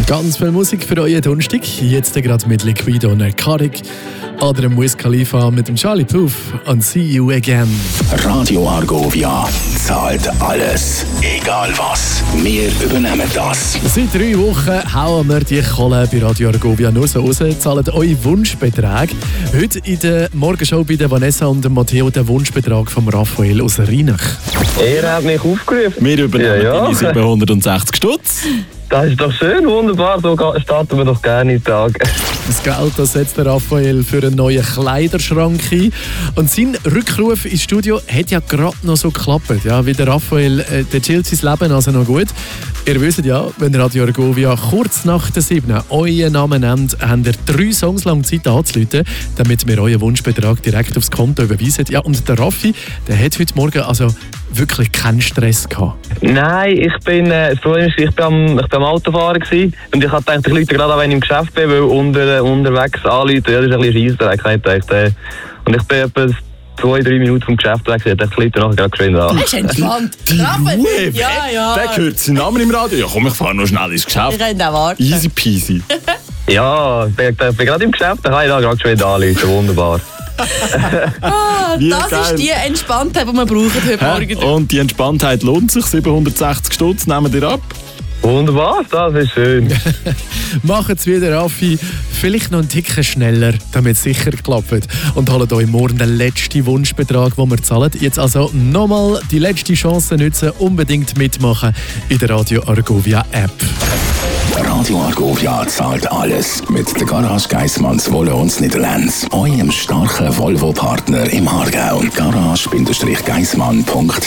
Ganz viel Musik für euren Donnerstag. Jetzt gerade mit Liquido und Narcotic. Oder Wiz Khalifa mit dem Charlie Puth und See You Again. Radio Argovia zahlt alles. Egal was. Wir übernehmen das. Seit 3 Wochen hauen wir die Kohle bei Radio Argovia nur so raus, zahlen eure Wunschbeträge. Heute in der Morgenshow bei der Vanessa und dem Matteo der Wunschbetrag von Raphael aus Rheinach. Er hat mich aufgerufen. Wir übernehmen deine 760 Stutz. Das ist doch schön, wunderbar. So starten wir doch gerne in den Tag. Das Geld das setzt der Raphael für einen neuen Kleiderschrank ein. Und sein Rückruf ins Studio hat ja gerade noch so geklappt. Ja, wie der Raphael, der chillt sein Leben also noch gut. Ihr wisst ja, wenn Radio Argovia kurz nach der 7 euren Namen nennt, habt ihr 3 Songs lang Zeit anzurufen, damit wir euren Wunschbetrag direkt aufs Konto überweisen. Ja, und der Raffi, der hat heute Morgen also wirklich keinen Stress gehabt. Nein, das Problem ist, ich bin am Autofahren gewesen, und ich habe gedacht, ich rufe gerade an, wenn ich im Geschäft bin, weil unterwegs anrufen, ja, das ist ein bisschen Scheissdreck. Und ich bin etwa 2-3 Minuten vom Geschäft weg, ich dachte, ich rufe nachher gerade geschwind an. Das ist entspannt. Ruhe, Ja. Der hört seinen Namen im Radio. Ja komm, ich fahre noch schnell ins Geschäft. Wir können auch warten. Easy peasy. Ja, ich bin gerade im Geschäft, dann kann ich da gerade geschwind anrufen, wunderbar. Wie Das geil. ist die Entspanntheit, die wir brauchen heute Morgen. Und die Entspanntheit lohnt sich. 760 Stutz nehmen wir ab. Wunderbar, das ist schön. Macht's wieder, Raffi. Vielleicht noch einen Ticken schneller, damit es sicher klappt. Und holt euch morgen den letzten Wunschbetrag, den wir zahlen. Jetzt also nochmal die letzte Chance nutzen, unbedingt mitmachen in der Radio Argovia App. Radio Argovia zahlt alles mit der Garage Geissmanns Wolle und Niederlands. Eurem starken Volvo-Partner im Aargau. Garage-geissmann.ch